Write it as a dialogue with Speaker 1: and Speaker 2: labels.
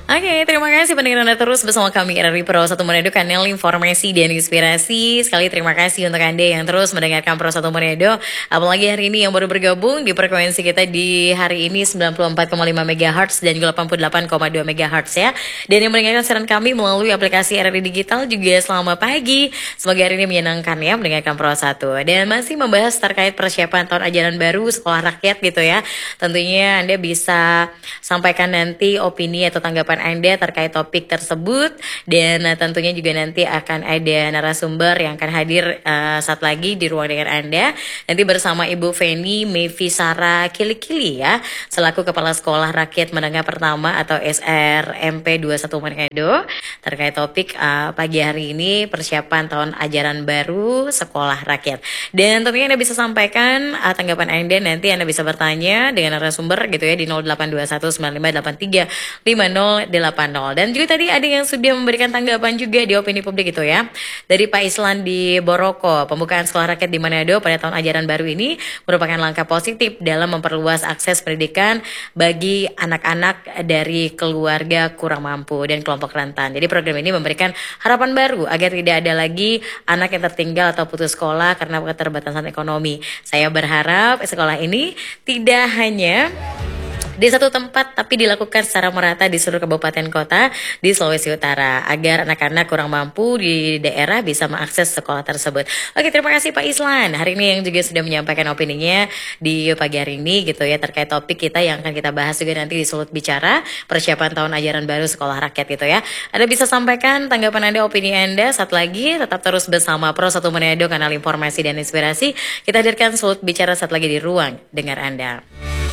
Speaker 1: Oke, terima kasih pendengar Anda terus bersama kami dari Pro 1 Manado, kanal informasi dan inspirasi. Sekali terima kasih untuk Anda yang terus mendengarkan Pro 1 Manado. Apalagi hari ini yang baru bergabung di frekuensi kita di hari ini 94,5 MHz dan juga 88,2 MHz ya. Dan yang mendengarkan siaran kami melalui aplikasi RRI Digital juga selamat pagi. Semoga hari ini menyenangkan ya mendengarkan Pro 1. Dan masih membahas terkait persiapan tahun ajaran baru sekolah rakyat gitu ya. Tentunya Anda bisa sampaikan nanti opini atau tanggapan Anda terkait topik tersebut, dan tentunya juga nanti akan ada narasumber yang akan hadir saat lagi di ruang dengar Anda nanti bersama Ibu Feni Mevisara Kilikili ya, selaku Kepala Sekolah Rakyat Menengah Pertama atau SRMP 21 Manado, terkait topik pagi hari ini persiapan tahun ajaran baru sekolah rakyat. Dan tentunya Anda bisa sampaikan tanggapan Anda, nanti Anda bisa bertanya dengan narasumber gitu ya di 082195835080. Dan juga tadi ada yang sudah memberikan tanggapan juga di opini publik itu ya, dari Pak Islan di Boroko. Pembukaan sekolah rakyat di Manado pada tahun ajaran baru ini merupakan langkah positif dalam memperluas akses pendidikan bagi anak-anak dari keluarga kurang mampu dan kelompok rentan. Jadi program ini memberikan harapan baru agar tidak ada lagi anak yang tertinggal atau putus sekolah karena keterbatasan ekonomi. Saya berharap sekolah ini tidak hanya di satu tempat tapi dilakukan secara merata di seluruh kabupaten kota di Sulawesi Utara agar anak-anak kurang mampu di daerah bisa mengakses sekolah tersebut. Oke, terima kasih Pak Islan hari ini yang juga sudah menyampaikan opininya di pagi hari ini gitu ya, terkait topik kita yang akan kita bahas juga nanti di Sulut Bicara persiapan tahun ajaran baru sekolah rakyat gitu ya. Anda bisa sampaikan tanggapan Anda, opini Anda. Saat lagi tetap terus bersama Pro 1 Manado, kanal informasi dan inspirasi. Kita hadirkan Sulut Bicara saat lagi di ruang dengar Anda.